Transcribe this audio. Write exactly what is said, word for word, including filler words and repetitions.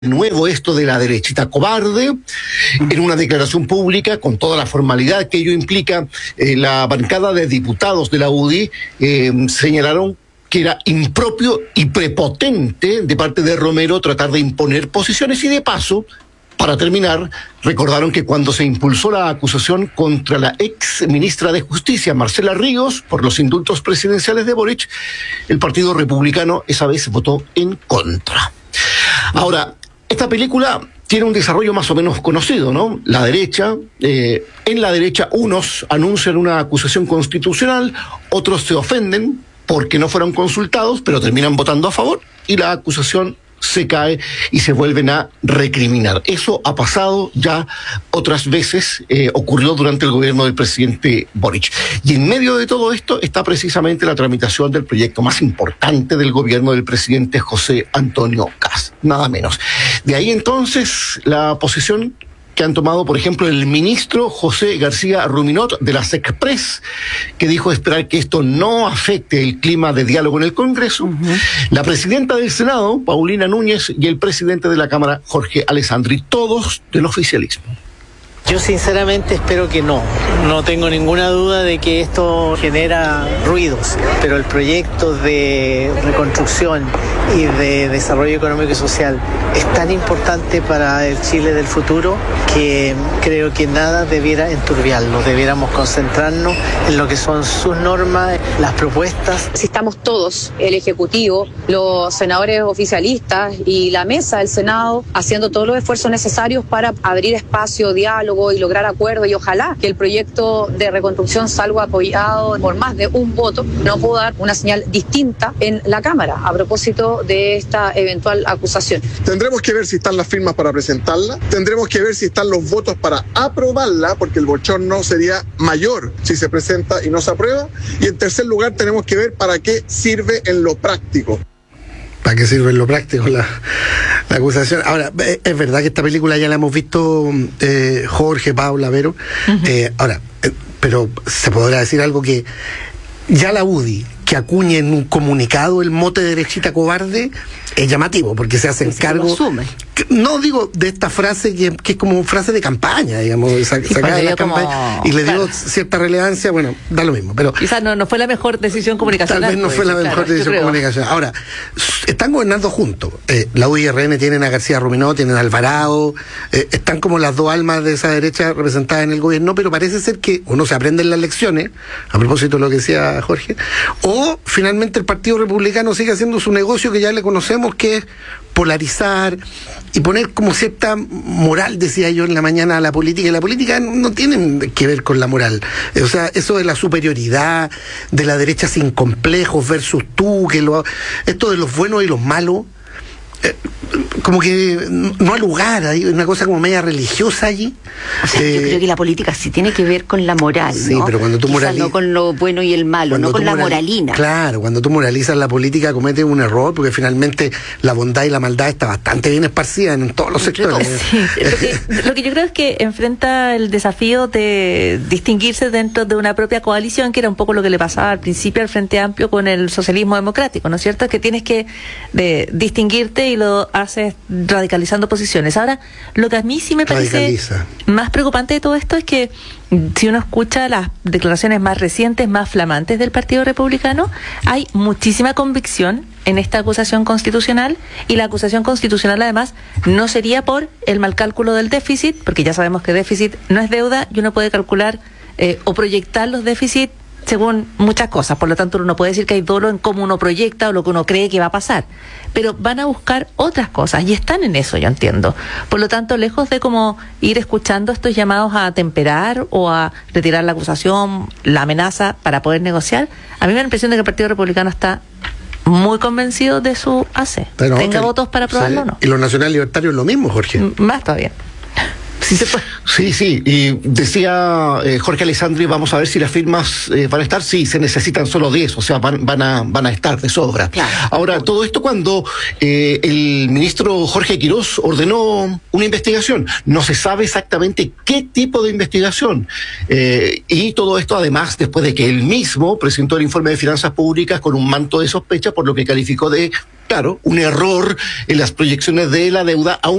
De nuevo esto de la derechita cobarde, en una declaración pública con toda la formalidad que ello implica, eh, la bancada de diputados de la U D I eh, señalaron que era impropio y prepotente de parte de Romero tratar de imponer posiciones y de paso, para terminar, recordaron que cuando se impulsó la acusación contra la ex ministra de Justicia, Marcela Ríos, por los indultos presidenciales de Boric, el Partido Republicano esa vez votó en contra. Ahora, esta película tiene un desarrollo más o menos conocido, ¿no? La derecha, eh, en la derecha unos anuncian una acusación constitucional, otros se ofenden porque no fueron consultados, pero terminan votando a favor y la acusación se cae y se vuelven a recriminar. Eso ha pasado ya otras veces, eh, ocurrió durante el gobierno del presidente Boric. Y en medio de todo esto está precisamente la tramitación del proyecto más importante del gobierno del presidente José Antonio Kast, nada menos. De ahí entonces la posición que han tomado, por ejemplo, el ministro José García Ruminot de la SECPRES, que dijo esperar que esto no afecte el clima de diálogo en el Congreso, uh-huh. La presidenta del Senado, Paulina Núñez, y el presidente de la Cámara, Jorge Alessandri, todos del oficialismo. Yo sinceramente espero que no. No tengo ninguna duda de que esto genera ruidos, pero el proyecto de reconstrucción y de desarrollo económico y social es tan importante para el Chile del futuro que creo que nada debiera enturbiarlo. Debiéramos concentrarnos en lo que son sus normas, las propuestas. Si estamos todos, el Ejecutivo, los senadores oficialistas y la mesa del Senado, haciendo todos los esfuerzos necesarios para abrir espacio, diálogo y lograr acuerdo, y ojalá que el proyecto de reconstrucción salga apoyado por más de un voto, no puedo dar una señal distinta en la Cámara a propósito de esta eventual acusación. Tendremos que ver si están las firmas para presentarla, tendremos que ver si están los votos para aprobarla, porque el bochorno sería mayor si se presenta y no se aprueba, y en tercer lugar tenemos que ver para qué sirve en lo práctico. ¿Para qué sirve en lo práctico la, la acusación? Ahora, es verdad que esta película ya la hemos visto eh, Jorge, Paula, Vero. Uh-huh. eh, ahora, eh, pero se podrá decir algo que ya la U D I, que acuñe en un comunicado el mote de derechita cobarde, es llamativo, porque se hacen cargo. No digo de esta frase que, que es como frase de campaña, digamos, sac, sí, sacada de la campaña, como... y le dio claro. cierta relevancia, bueno, da lo mismo. Pero quizás no, no fue la mejor decisión comunicacional. Tal vez no pues, fue la claro, mejor decisión comunicacional. Ahora, están gobernando juntos. Eh, la U D I y R N tienen a García Ruminot, tienen a Alvarado, eh, están como las dos almas de esa derecha representadas en el gobierno, pero parece ser que uno se aprenden las lecciones, a propósito de lo que decía Jorge, o finalmente el Partido Republicano sigue haciendo su negocio que ya le conocemos, que es polarizar y poner como cierta moral, decía yo en la mañana, a la política, y la política no tiene que ver con la moral, o sea, eso de la superioridad de la derecha sin complejos versus tú, que lo, esto de los buenos y los malos, eh, como que no ha lugar, hay una cosa como media religiosa allí. O sea, eh, yo creo que la política sí tiene que ver con la moral, sí, ¿no? Pero cuando tú moralizas, no con lo bueno y el malo, no con la moral, moralina. Claro, cuando tú moralizas la política cometes un error, porque finalmente la bondad y la maldad está bastante bien esparcida en todos los sectores. Sí, lo, que, lo que yo creo es que enfrenta el desafío de distinguirse dentro de una propia coalición, que era un poco lo que le pasaba al principio al Frente Amplio con el socialismo democrático, ¿no es cierto? Que tienes que de, distinguirte y lo haces radicalizando posiciones. Ahora, lo que a mí sí me parece Radicaliza. más preocupante de todo esto es que si uno escucha las declaraciones más recientes, más flamantes del Partido Republicano, hay muchísima convicción en esta acusación constitucional, y la acusación constitucional además no sería por el mal cálculo del déficit, porque ya sabemos que déficit no es deuda y uno puede calcular eh, o proyectar los déficits según muchas cosas, por lo tanto uno no puede decir que hay dolo en cómo uno proyecta o lo que uno cree que va a pasar, pero van a buscar otras cosas y están en eso, yo entiendo. Por lo tanto, lejos de como ir escuchando estos llamados a atemperar o a retirar la acusación, la amenaza para poder negociar, a mí me da la impresión de que el Partido Republicano está muy convencido de su A C, tenga okay. votos para aprobarlo sí. o no. Y los nacionales libertarios lo mismo, Jorge. M- más todavía. Sí, se puede. Sí, sí, y decía eh, Jorge Alessandri, vamos a ver si las firmas eh, van a estar. Sí, se necesitan solo diez, o sea, van, van, a, van a estar de sobra. Claro. Ahora, todo esto cuando eh, el ministro Jorge Quirós ordenó una investigación. No se sabe exactamente qué tipo de investigación. Eh, y todo esto, además, después de que él mismo presentó el informe de finanzas públicas con un manto de sospecha, por lo que calificó de claro, un error en las proyecciones de la deuda, aún